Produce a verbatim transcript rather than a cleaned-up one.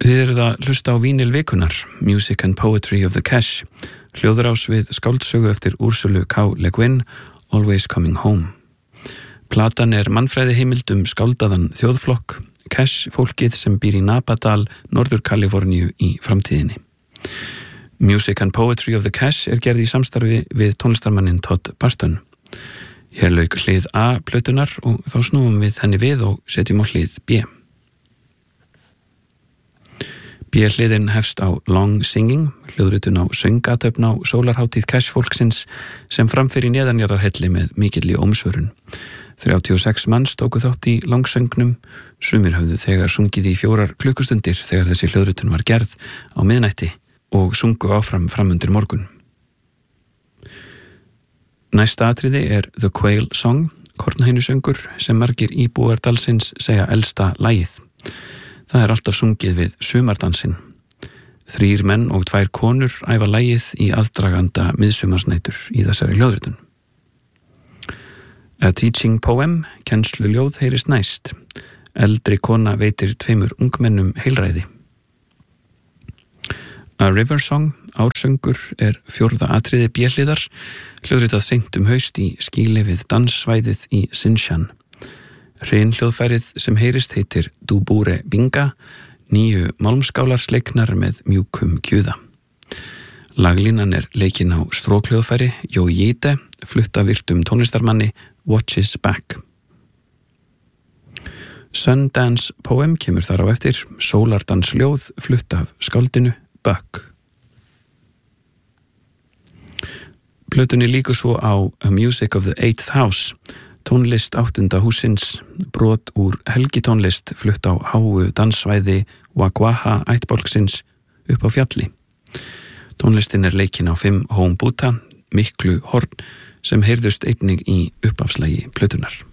Þið eruð að hlusta á Vínil vikunar, Music and Poetry of the Cash, hljóðrás við skáldsögu eftir Úrsulu K. Le Guin, Always Coming Home. Platan er mannfræði heimild um skáldaðan þjóðflokk, Cash fólkið sem býr í Napadal, Norður Kaliforníu í framtíðinni. Music and Poetry of the Cash er gerð í samstarfi við tónlistarmannin Todd Barton. Hér lauk hlið A plötunar og þá snúum við henni við og setjum á hlið B. B-hliðin hefst á Long Singing, hljóðritun á söngatöfn á sólarhátíð Cash fólksins sem framfyrir neðanjarðarhelli með mikilli ómsvörun. þrjátíu og sex manns tóku þátt í langsöngnum, sumir höfðu þegar sungið í fjórar klukkustundir þegar þessi hljóðritun var gerð á miðnætti og sungu áfram framundir morgun. Næsta atriði er The Quail Song, kornhænusöngur sem margir íbúar dalsins segja elsta lagið. Það er alltaf sungið við sumardansinn. Þrír menn og tvær konur æfa lagið í aðdraganda miðsumarsnætur í þessari hljóðritun. A Teaching Poem, kennslu ljóð heyrist næst. Eldri kona veitir tveimur ungmennum heilræði. A River Song, ársöngur, er fjórða atriði B-hliðar, hljóðritað seint um haust í skýli við danssvæðið í Sinshan. Hrein hljóðfærið sem heyrist heitir Dubure Binga, nýju málmskálar sleiknar með mjúkum kjúða. Laglínan er leikin á strókljóðfæri, Jójite, flutta virtum tónlistarmanni Watches Back. Sundance Poem kemur þar á eftir, sólardansljóð flutt af skáldinu Buck. Plötunni líkur svo á A Music of the Eighth House, tónlist áttunda húsins, brot úr helgitónlist flutt á háu danssvæði Wagwaha ættbálksins upp á fjalli. Tónlistin er leikin á fimm hómbuta, miklu horn, sem heyrðust einnig í uppafslagi plötunar.